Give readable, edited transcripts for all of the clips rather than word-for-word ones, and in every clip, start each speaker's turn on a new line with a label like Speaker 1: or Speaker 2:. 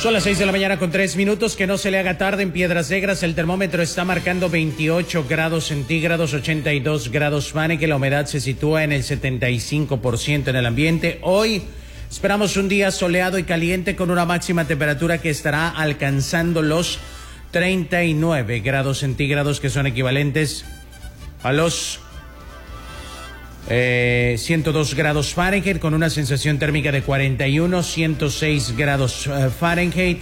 Speaker 1: Son las 6 de la mañana con 3 minutos. Que no se le haga tarde en Piedras Negras. El termómetro está marcando 28 grados centígrados, 82 grados Fahrenheit. La humedad se sitúa en el 75% en el ambiente. Hoy esperamos un día soleado y caliente con una máxima temperatura que estará alcanzando los 39 grados centígrados, que son equivalentes a los 102 grados Fahrenheit, con una sensación térmica de 41, 106 grados Fahrenheit.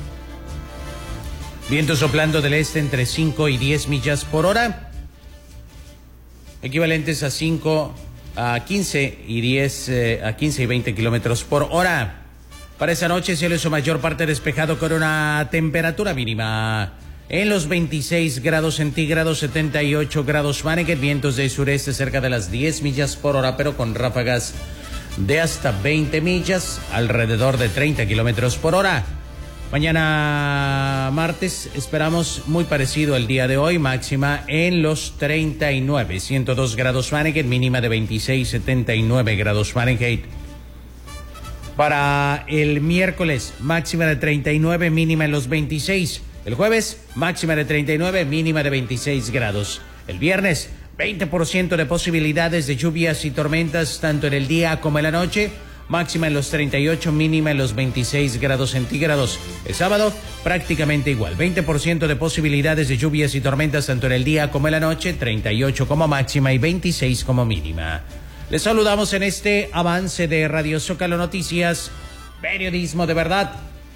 Speaker 1: Viento soplando del este entre 5 y 10 millas por hora, equivalentes a 15 y 20 kilómetros por hora. Para esa noche, cielo en su mayor parte despejado con una temperatura mínima en los 26 grados centígrados, 78 grados Fahrenheit, vientos de sureste cerca de las 10 millas por hora, pero con ráfagas de hasta 20 millas, alrededor de 30 kilómetros por hora. Mañana martes esperamos muy parecido al día de hoy, máxima en los 39, 102 grados Fahrenheit, mínima de 26, 79 grados Fahrenheit. Para el miércoles, máxima de 39, mínima en los 26. El jueves, máxima de 39, mínima de 26 grados. El viernes, 20% de posibilidades de lluvias y tormentas tanto en el día como en la noche. Máxima en los 38, mínima en los 26 grados centígrados. El sábado, prácticamente igual. 20% de posibilidades de lluvias y tormentas tanto en el día como en la noche. 38 como máxima y 26 como mínima. Les saludamos en este avance de Radio Zócalo Noticias, periodismo de verdad.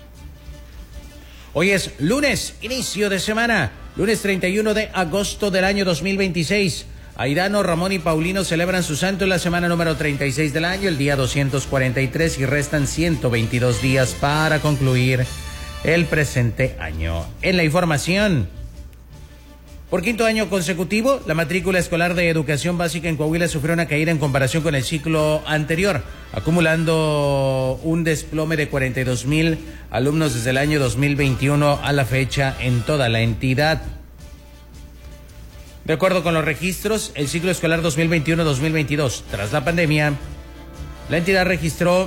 Speaker 1: Hoy es lunes, inicio de semana, lunes 31 de agosto del año 2026. Aidano, Ramón y Paulino celebran su santo en la semana número 36 del año, el día 243, y restan 122 días para concluir el presente año. En la información, por quinto año consecutivo, la matrícula escolar de educación básica en Coahuila sufrió una caída en comparación con el ciclo anterior, acumulando un desplome de 42,000 alumnos desde el año 2021 a la fecha en toda la entidad. De acuerdo con los registros, el ciclo escolar 2021-2022, tras la pandemia, la entidad registró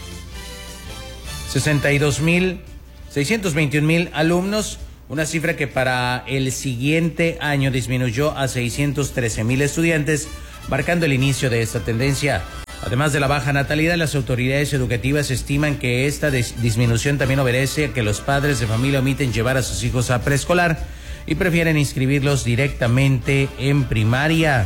Speaker 1: 621,000 alumnos, una cifra que para el siguiente año disminuyó a 613,000 estudiantes, marcando el inicio de esta tendencia. Además de la baja natalidad, las autoridades educativas estiman que esta disminución también obedece a que los padres de familia omiten llevar a sus hijos a preescolar y prefieren inscribirlos directamente en primaria.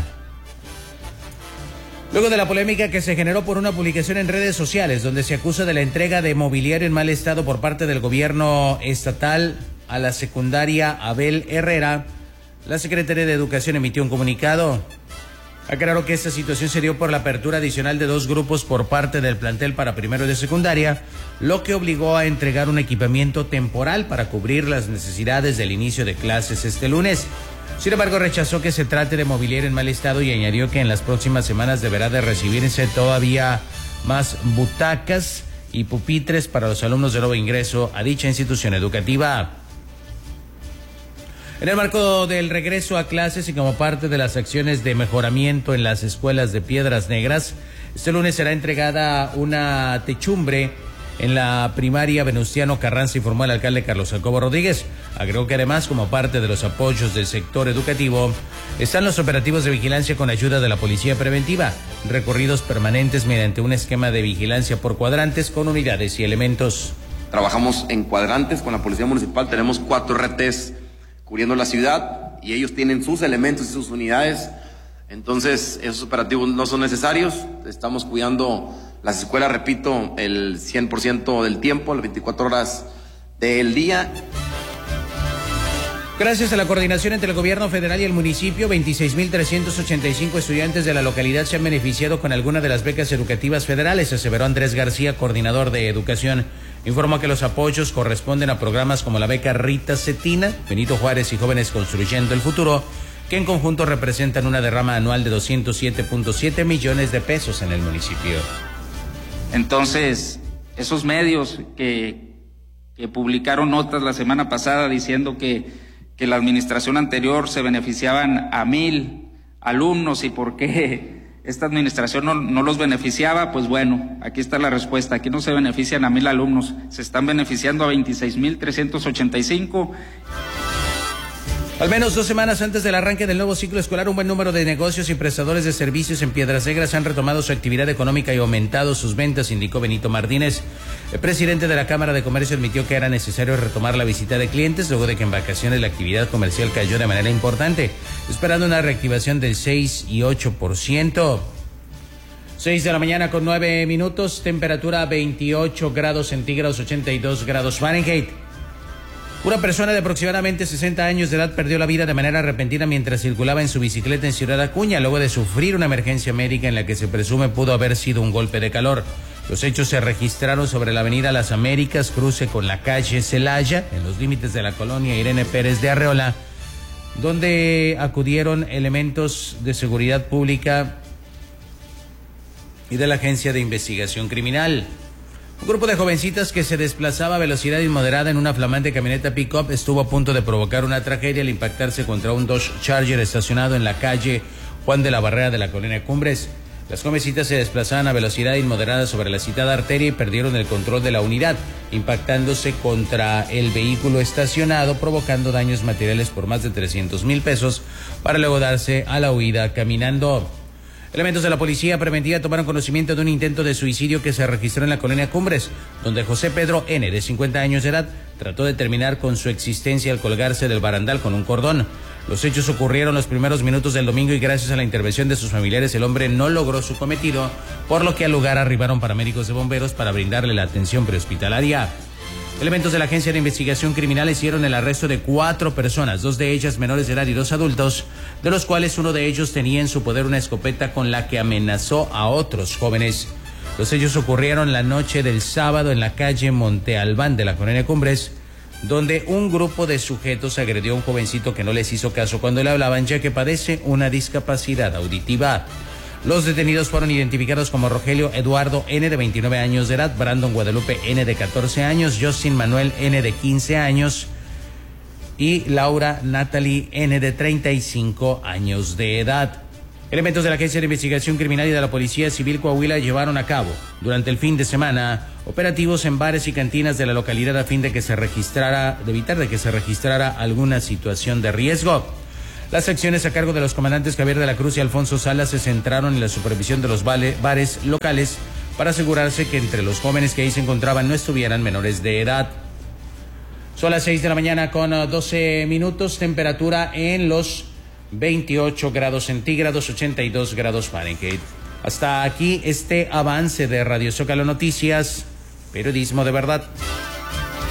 Speaker 1: Luego de la polémica que se generó por una publicación en redes sociales donde se acusa de la entrega de mobiliario en mal estado por parte del gobierno estatal a la secundaria Abel Herrera, la Secretaría de Educación emitió un comunicado. Aclaró que esta situación se dio por la apertura adicional de 2 grupos por parte del plantel para primero de secundaria, lo que obligó a entregar un equipamiento temporal para cubrir las necesidades del inicio de clases este lunes. Sin embargo, rechazó que se trate de mobiliario en mal estado y añadió que en las próximas semanas deberá de recibirse todavía más butacas y pupitres para los alumnos de nuevo ingreso a dicha institución educativa. En el marco del regreso a clases y como parte de las acciones de mejoramiento en las escuelas de Piedras Negras, este lunes será entregada una techumbre en la primaria Venustiano Carranza, informó el alcalde Carlos Jacobo Rodríguez. Agregó que además, como parte de los apoyos del sector educativo, están los operativos de vigilancia con ayuda de la policía preventiva, recorridos permanentes mediante un esquema de vigilancia por cuadrantes con unidades y elementos.
Speaker 2: Trabajamos en cuadrantes con la policía municipal, tenemos 4 RTs cubriendo la ciudad y ellos tienen sus elementos y sus unidades, entonces esos operativos no son necesarios. Estamos cuidando las escuelas, repito, el 100% del tiempo, las 24 horas del día.
Speaker 1: Gracias a la coordinación entre el gobierno federal y el municipio, 26,385 estudiantes de la localidad se han beneficiado con alguna de las becas educativas federales, aseveró Andrés García, coordinador de educación. Informó que los apoyos corresponden a programas como la beca Rita Cetina, Benito Juárez y Jóvenes Construyendo el Futuro, que en conjunto representan una derrama anual de 207.7 millones de pesos en el municipio.
Speaker 3: Entonces, esos medios que publicaron notas la semana pasada diciendo que la administración anterior se beneficiaban a 1,000 alumnos y por qué esta administración no los beneficiaba, pues bueno, aquí está la respuesta. Aquí no se benefician a 1,000 alumnos, se están beneficiando a 26,385.
Speaker 1: Al menos 2 semanas antes del arranque del nuevo ciclo escolar, un buen número de negocios y prestadores de servicios en Piedras Negras han retomado su actividad económica y aumentado sus ventas, indicó Benito Martínez. El presidente de la Cámara de Comercio admitió que era necesario retomar la visita de clientes luego de que en vacaciones la actividad comercial cayó de manera importante, esperando una reactivación del 6 y 8%. 6 de la mañana con 9 minutos, temperatura 28 grados centígrados, 82 grados Fahrenheit. Una persona de aproximadamente 60 años de edad perdió la vida de manera repentina mientras circulaba en su bicicleta en Ciudad Acuña, luego de sufrir una emergencia médica en la que se presume pudo haber sido un golpe de calor. Los hechos se registraron sobre la avenida Las Américas, cruce con la calle Celaya, en los límites de la colonia Irene Pérez de Arreola, donde acudieron elementos de seguridad pública y de la Agencia de Investigación Criminal. Un grupo de jovencitas que se desplazaba a velocidad inmoderada en una flamante camioneta pick-up estuvo a punto de provocar una tragedia al impactarse contra un Dodge Charger estacionado en la calle Juan de la Barrera de la colonia Cumbres. Las jovencitas se desplazaban a velocidad inmoderada sobre la citada arteria y perdieron el control de la unidad, impactándose contra el vehículo estacionado, provocando daños materiales por más de 300,000 pesos, para luego darse a la huida caminando. Elementos de la policía preventiva tomaron conocimiento de un intento de suicidio que se registró en la colonia Cumbres, donde José Pedro N., de 50 años de edad, trató de terminar con su existencia al colgarse del barandal con un cordón. Los hechos ocurrieron los primeros minutos del domingo y gracias a la intervención de sus familiares el hombre no logró su cometido, por lo que al lugar arribaron paramédicos de bomberos para brindarle la atención prehospitalaria. Elementos de la Agencia de Investigación Criminal hicieron el arresto de 4 personas, 2 de ellas menores de edad y 2 adultos, de los cuales uno de ellos tenía en su poder una escopeta con la que amenazó a otros jóvenes. Los hechos ocurrieron la noche del sábado en la calle Monte Albán de la colonia Cumbres, donde un grupo de sujetos agredió a un jovencito que no les hizo caso cuando le hablaban, ya que padece una discapacidad auditiva. Los detenidos fueron identificados como Rogelio Eduardo N., de 29 años de edad, Brandon Guadalupe N., de 14 años, Justin Manuel N., de 15 años y Laura Natalie N., de 35 años de edad. Elementos de la Agencia de Investigación Criminal y de la Policía Civil Coahuila llevaron a cabo durante el fin de semana operativos en bares y cantinas de la localidad a fin de evitar que se registrara alguna situación de riesgo. Las acciones a cargo de los comandantes Javier de la Cruz y Alfonso Salas se centraron en la supervisión de los bares locales para asegurarse que entre los jóvenes que ahí se encontraban no estuvieran menores de edad. Son las 6 de la mañana con 12 minutos, temperatura en los 28 grados centígrados, 82 grados Fahrenheit. Hasta aquí este avance de Radio Zócalo Noticias, periodismo de verdad.